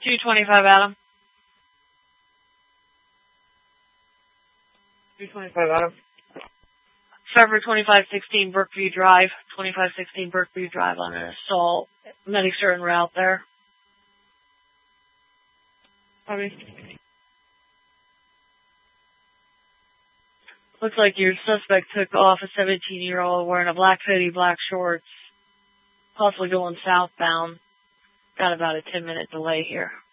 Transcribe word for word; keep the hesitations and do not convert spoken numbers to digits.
two twenty-five, Adam. two twenty-five, Adam. February twenty-five sixteen, Brookview Drive. twenty-five sixteen, Brookview Drive on an assault. Medics are en route there. Copy. Looks like your suspect took off, a seventeen-year-old wearing a black hoodie, black shorts, possibly going southbound. Got about a ten-minute delay here.